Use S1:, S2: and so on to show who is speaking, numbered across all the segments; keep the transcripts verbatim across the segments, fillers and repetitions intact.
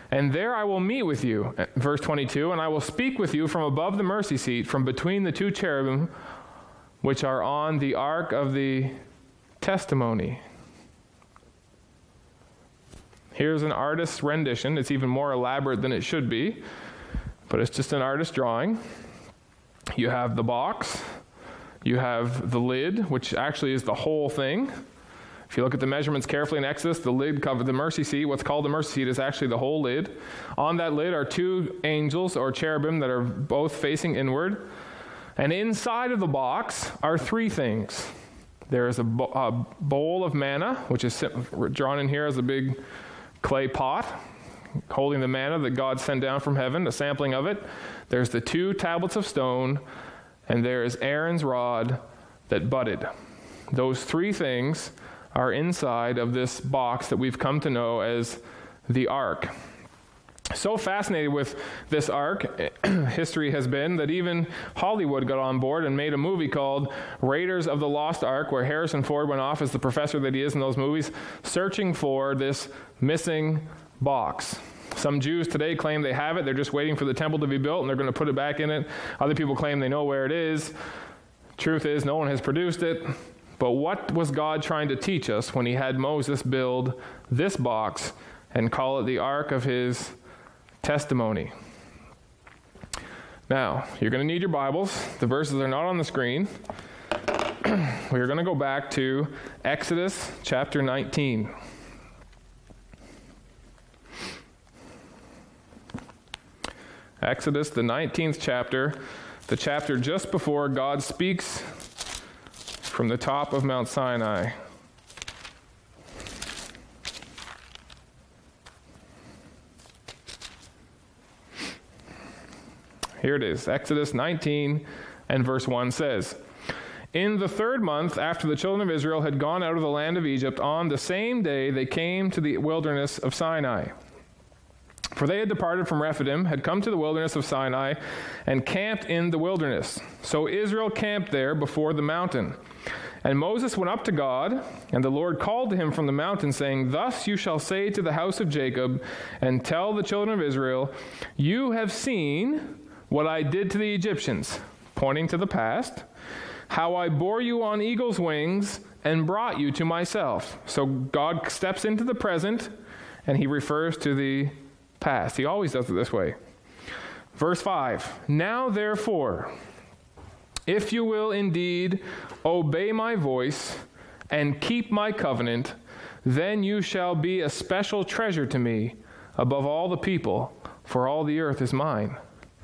S1: And there I will meet with you, verse twenty-two, and I will speak with you from above the mercy seat, from between the two cherubim, which are on the ark of the testimony. Here's an artist's rendition. It's even more elaborate than it should be, but it's just an artist's drawing. You have the box. You have the lid, which actually is the whole thing. If you look at the measurements carefully in Exodus, the lid covered the mercy seat. What's called the mercy seat is actually the whole lid. On that lid are two angels or cherubim that are both facing inward. And inside of the box are three things. There is a, bo- a bowl of manna, which is drawn in here as a big clay pot, holding the manna that God sent down from heaven, a sampling of it. There's the two tablets of stone, and there is Aaron's rod that budded. Those three things are inside of this box that we've come to know as the ark. So fascinated with this ark, history has been, that even Hollywood got on board and made a movie called Raiders of the Lost Ark, where Harrison Ford went off as the professor that he is in those movies, searching for this missing box. Some Jews today claim they have it. They're just waiting for the temple to be built, and they're going to put it back in it. Other people claim they know where it is. Truth is, no one has produced it. But what was God trying to teach us when he had Moses build this box and call it the Ark of his testimony? Now, you're going to need your Bibles. The verses are not on the screen. We're going to go back to Exodus chapter nineteen. Exodus, the nineteenth chapter, the chapter just before God speaks from the top of Mount Sinai. Here it is, Exodus nineteen and verse one says, "In the third month after the children of Israel had gone out of the land of Egypt, on the same day they came to the wilderness of Sinai. For they had departed from Rephidim, had come to the wilderness of Sinai, and camped in the wilderness. So Israel camped there before the mountain. And Moses went up to God, and the Lord called to him from the mountain, saying, Thus you shall say to the house of Jacob, and tell the children of Israel, You have seen what I did to the Egyptians," pointing to the past, "how I bore you on eagle's wings and brought you to myself." So God steps into the present, and he refers to the past. He always does it this way. Verse five, "Now therefore, if you will indeed obey my voice and keep my covenant, then you shall be a special treasure to me above all the people, for all the earth is mine."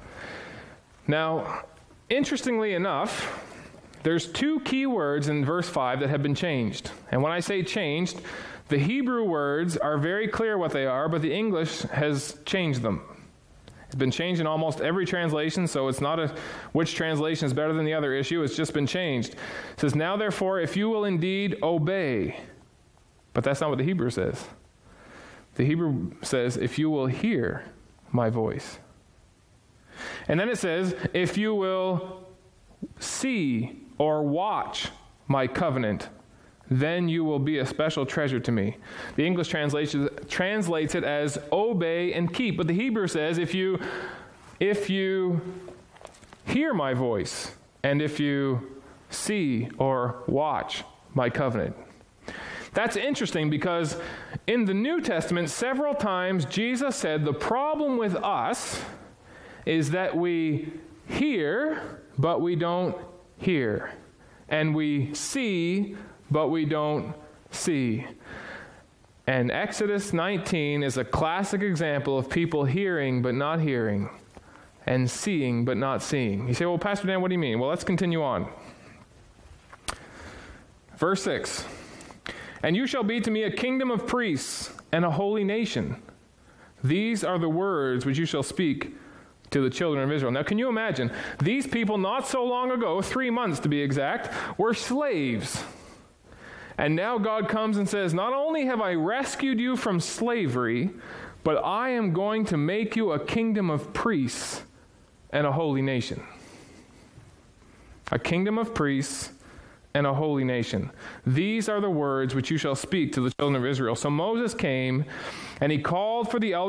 S1: Now, interestingly enough, there's two key words in verse five that have been changed. And when I say changed, the Hebrew words are very clear what they are, but the English has changed them. It's been changed in almost every translation, so it's not a which translation is better than the other issue. It's just been changed. It says, "Now therefore, if you will indeed obey." But that's not what the Hebrew says. The Hebrew says, "If you will hear my voice." And then it says, "If you will see or watch my covenant, then you will be a special treasure to me." The English translation translates it as obey and keep. But the Hebrew says, if you, if you hear my voice, and if you see or watch my covenant. That's interesting because in the New Testament, several times Jesus said the problem with us is that we hear, but we don't hear. And we see, but we don't see. And Exodus nineteen is a classic example of people hearing but not hearing, and seeing but not seeing. You say, well, Pastor Dan, what do you mean? Well, let's continue on. Verse six, "And you shall be to me a kingdom of priests and a holy nation. These are the words which you shall speak to the children of Israel." Now, can you imagine? These people not so long ago, three months to be exact, were slaves. And now God comes and says, not only have I rescued you from slavery, but I am going to make you a kingdom of priests and a holy nation. A kingdom of priests and a holy nation. These are the words which you shall speak to the children of Israel. So Moses came, and he called for the elders